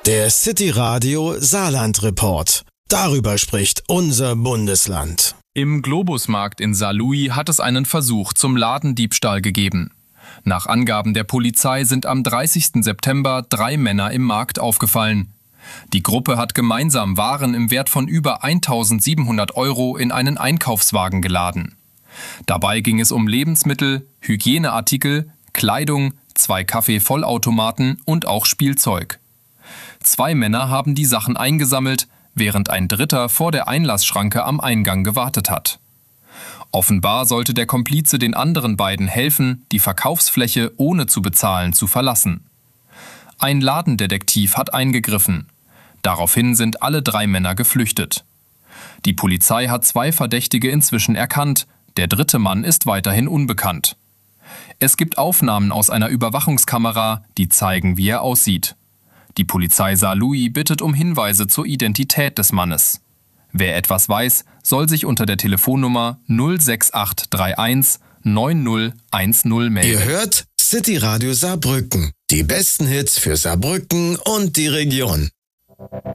Der City Radio Saarland Report. Darüber spricht unser Bundesland. Im Globusmarkt in Saarlouis hat es einen Versuch zum Ladendiebstahl gegeben. Nach Angaben der Polizei sind am 30. September 3 Männer im Markt aufgefallen. Die Gruppe hat gemeinsam Waren im Wert von über 1.700 € in einen Einkaufswagen geladen. Dabei ging es um Lebensmittel, Hygieneartikel, Kleidung, 2 Kaffeevollautomaten und auch Spielzeug. 2 Männer haben die Sachen eingesammelt, während ein dritter vor der Einlassschranke am Eingang gewartet hat. Offenbar sollte der Komplize den anderen beiden helfen, die Verkaufsfläche ohne zu bezahlen zu verlassen. Ein Ladendetektiv hat eingegriffen. Daraufhin sind alle 3 Männer geflüchtet. Die Polizei hat 2 Verdächtige inzwischen erkannt, der dritte Mann ist weiterhin unbekannt. Es gibt Aufnahmen aus einer Überwachungskamera, die zeigen, wie er aussieht. Die Polizei Saarlouis bittet um Hinweise zur Identität des Mannes. Wer etwas weiß, soll sich unter der Telefonnummer 06831 9010 melden. Ihr hört City Radio Saarbrücken. Die besten Hits für Saarbrücken und die Region.